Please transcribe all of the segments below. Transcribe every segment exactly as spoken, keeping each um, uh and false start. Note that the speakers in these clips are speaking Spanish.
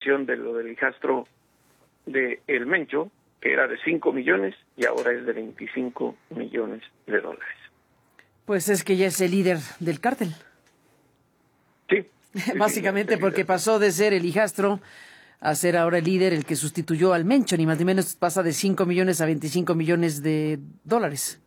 actualización de lo del hijastro de El Mencho, que era de cinco millones y ahora es de veinticinco millones de dólares. Pues es que ya es el líder del cártel. Sí. sí Básicamente sí, porque pasó de ser el hijastro a ser ahora el líder, el que sustituyó al Mencho, ni más ni menos, pasa de cinco millones a veinticinco millones de dólares.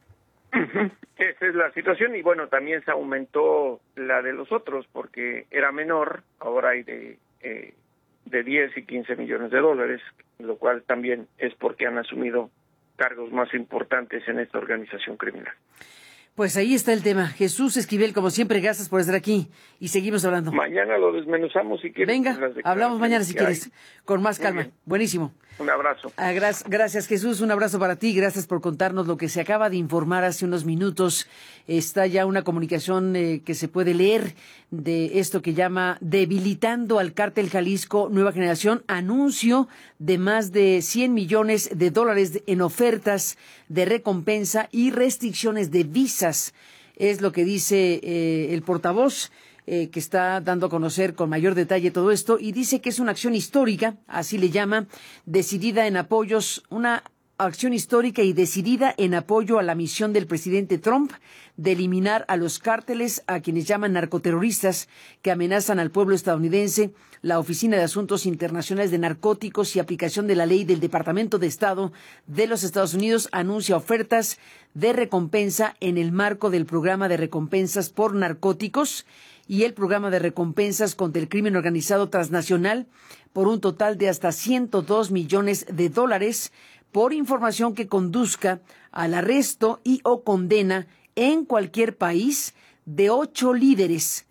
Uh-huh. Esa es la situación, y bueno, también se aumentó la de los otros, porque era menor, ahora hay de, eh, de diez y quince millones de dólares, lo cual también es porque han asumido cargos más importantes en esta organización criminal. Pues ahí está el tema. Jesús Esquivel, como siempre, gracias por estar aquí y seguimos hablando. Mañana lo desmenuzamos si quieres. Venga, hablamos mañana si quieres, hay. con más calma. Buenísimo. Un abrazo. Ah, gracias, gracias, Jesús, un abrazo para ti, gracias por contarnos lo que se acaba de informar hace unos minutos. Está ya una comunicación eh, que se puede leer de esto que llama Debilitando al Cártel Jalisco Nueva Generación, anuncio de más de cien millones de dólares en ofertas de recompensa y restricciones de visas. Es lo que dice eh, el portavoz. Eh, que está dando a conocer con mayor detalle todo esto, y dice que es una acción histórica, así le llama, decidida en apoyos, una acción histórica y decidida en apoyo a la misión del presidente Trump de eliminar a los cárteles, a quienes llaman narcoterroristas, que amenazan al pueblo estadounidense. La Oficina de Asuntos Internacionales de Narcóticos y Aplicación de la Ley del Departamento de Estado de los Estados Unidos anuncia ofertas de recompensa en el marco del programa de recompensas por narcóticos y el programa de recompensas contra el crimen organizado transnacional por un total de hasta ciento dos millones de dólares por información que conduzca al arresto y o condena en cualquier país de ocho líderes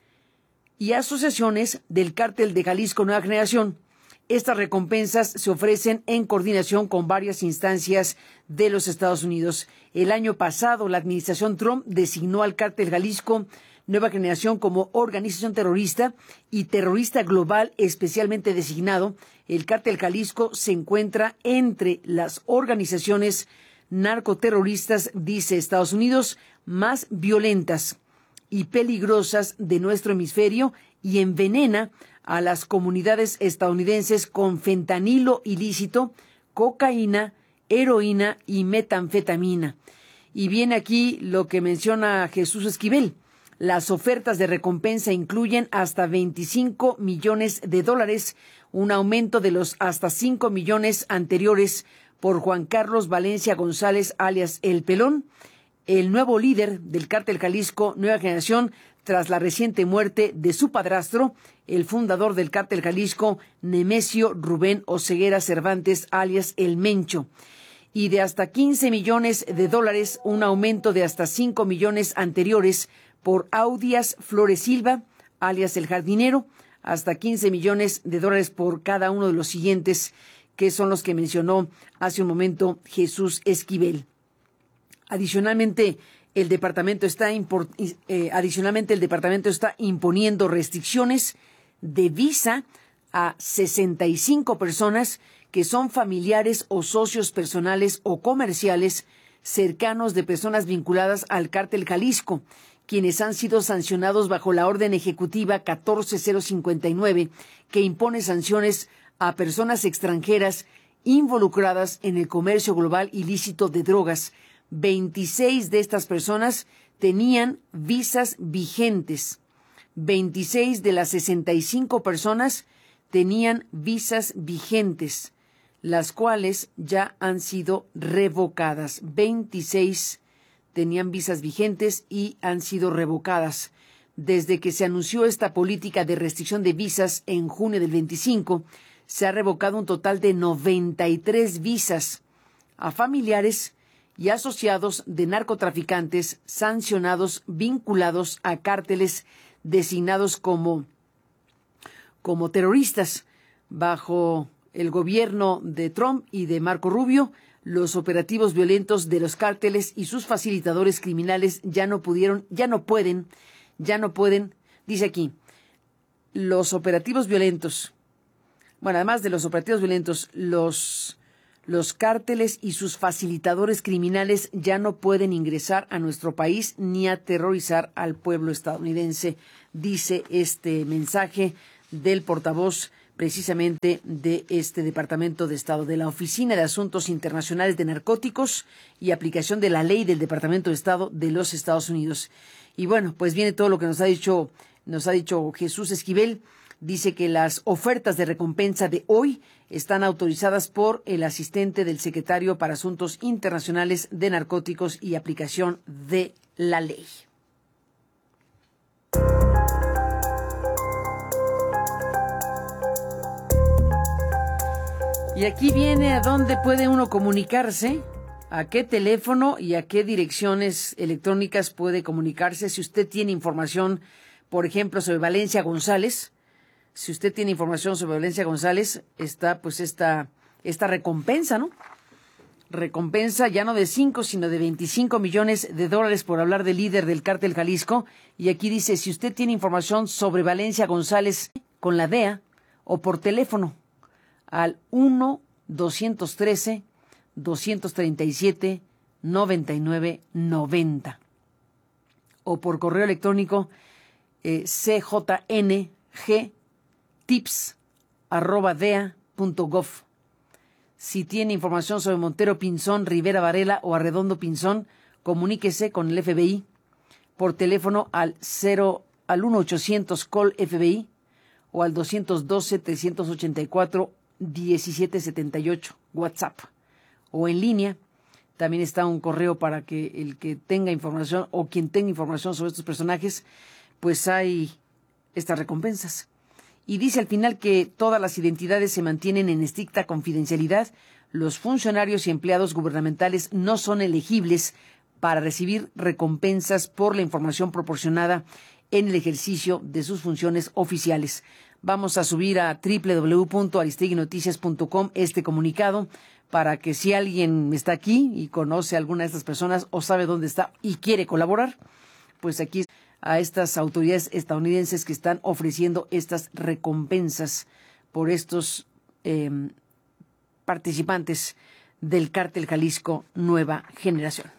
y asociaciones del Cártel de Jalisco Nueva Generación. Estas recompensas se ofrecen en coordinación con varias instancias de los Estados Unidos. El año pasado, la administración Trump designó al Cártel Jalisco Nueva Generación como organización terrorista y terrorista global especialmente designado. El Cártel Jalisco se encuentra entre las organizaciones narcoterroristas, dice Estados Unidos, más violentas y peligrosas de nuestro hemisferio y envenena a las comunidades estadounidenses con fentanilo ilícito, cocaína, heroína y metanfetamina. Y viene aquí lo que menciona Jesús Esquivel. Las ofertas de recompensa incluyen hasta veinticinco millones de dólares, un aumento de los hasta cinco millones anteriores por Juan Carlos Valencia González, alias El Pelón, el nuevo líder del Cártel Jalisco Nueva Generación, tras la reciente muerte de su padrastro, el fundador del Cártel Jalisco, Nemesio Rubén Oseguera Cervantes, alias El Mencho. Y de hasta quince millones de dólares, un aumento de hasta cinco millones anteriores por Audias Flores Silva, alias El Jardinero, hasta quince millones de dólares por cada uno de los siguientes, que son los que mencionó hace un momento Jesús Esquivel. Adicionalmente, el departamento está import, eh, adicionalmente el departamento está imponiendo restricciones de visa a sesenta y cinco personas que son familiares o socios personales o comerciales cercanos de personas vinculadas al Cártel Jalisco, quienes han sido sancionados bajo la orden ejecutiva catorce mil cincuenta y nueve, que impone sanciones a personas extranjeras involucradas en el comercio global ilícito de drogas. veintiséis de estas personas tenían visas vigentes. veintiséis de las sesenta y cinco personas tenían visas vigentes, las cuales ya han sido revocadas. veintiséis tenían visas vigentes y han sido revocadas. Desde que se anunció esta política de restricción de visas en junio del veinticinco, se ha revocado un total de noventa y tres visas a familiares y asociados de narcotraficantes sancionados vinculados a cárteles designados como, como terroristas. Bajo el gobierno de Trump y de Marco Rubio, los operativos violentos de los cárteles y sus facilitadores criminales ya no pudieron, ya no pueden, ya no pueden, dice aquí, los operativos violentos, bueno, además de los operativos violentos, los Los cárteles y sus facilitadores criminales ya no pueden ingresar a nuestro país ni aterrorizar al pueblo estadounidense, dice este mensaje del portavoz precisamente de este Departamento de Estado, de la Oficina de Asuntos Internacionales de Narcóticos y Aplicación de la Ley del Departamento de Estado de los Estados Unidos. Y bueno, pues viene todo lo que nos ha dicho, nos ha dicho Jesús Esquivel. Dice que las ofertas de recompensa de hoy están autorizadas por el asistente del secretario para Asuntos Internacionales de Narcóticos y Aplicación de la Ley. Y aquí viene a dónde puede uno comunicarse, a qué teléfono y a qué direcciones electrónicas puede comunicarse si usted tiene información, por ejemplo, sobre Valencia González. Si usted tiene información sobre Valencia González, está pues esta, esta recompensa, ¿no? Recompensa ya no de cinco, sino de veinticinco millones de dólares por hablar del líder del Cártel Jalisco. Y aquí dice, si usted tiene información sobre Valencia González con la D E A o por teléfono, al uno doscientos trece, doscientos treinta y siete, noventa y nueve noventa o por correo electrónico eh, c j n g tips arroba d e a punto gov. Si tiene información sobre Montero Pinzón, Rivera Varela o Arredondo Pinzón, comuníquese con el F B I por teléfono al cero al uno ochocientos call F B I o al doscientos doce, trescientos ochenta y cuatro, diecisiete setenta y ocho, WhatsApp, o en línea. También está un correo para que el que tenga información o quien tenga información sobre estos personajes, pues hay estas recompensas. Y dice al final que todas las identidades se mantienen en estricta confidencialidad. Los funcionarios y empleados gubernamentales no son elegibles para recibir recompensas por la información proporcionada en el ejercicio de sus funciones oficiales. Vamos a subir a doble u doble u doble u punto aristeguinoticias punto com este comunicado para que si alguien está aquí y conoce a alguna de estas personas o sabe dónde está y quiere colaborar, pues aquí a estas autoridades estadounidenses que están ofreciendo estas recompensas por estos eh, participantes del Cártel Jalisco Nueva Generación.